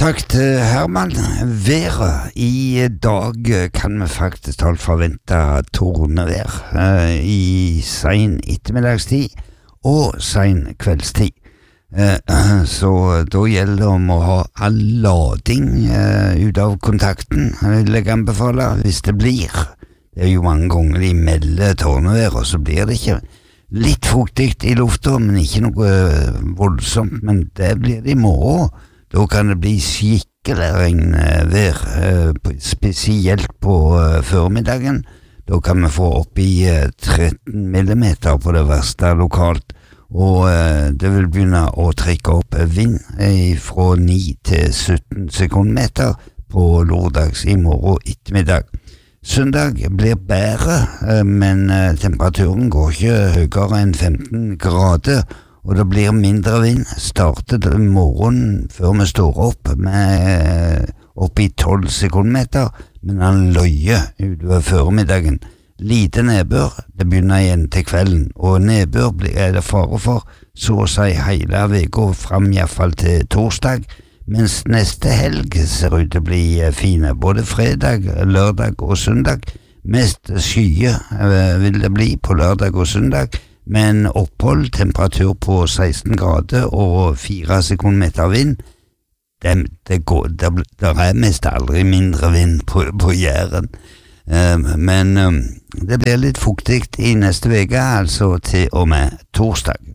Takk til Herman. Været i dag kan vi faktisk talt forvente tornevær i sen ettermiddagstid og sen kveldstid. Så da gjelder det om å ha all lading ut av kontakten, vil jeg anbefale, hvis det blir. Det jo mange ganger de melder tornevær, og så blir det ikke litt fuktigt i lufta, men ikke noe voldsomt, men det blir det i morgen. Da kan det bli skikkelig regnvær, spesielt på formiddagen. Da kan vi få opp i 13 millimeter på det verste lokalt, og det vil begynne å trekke opp vind fra 9 til 17 sekundmeter på lørdags i morgen ettermiddag. Søndag blir bedre, men temperaturen går ikke høyere enn 15 grader, og det blir mindre vind. Starter morgenen før vi står opp med opp i 12 sekundmeter, men han løyer utover formiddagen. Lite nedbør, det begynner igjen til kvelden, og nedbør er det fare for, så å si hele veka fram i hvert fall til torsdag, mens neste helg ser ut til å bli fine, både fredag, lørdag og søndag. Mest skyer vil det bli på lørdag og søndag, men opphold, temperatur på 16 grader og 4 sekundmeter vind. Det er mest aldri mindre vind på Jæren. Men det blir litt fuktigt i neste veke, altså til og med torsdag.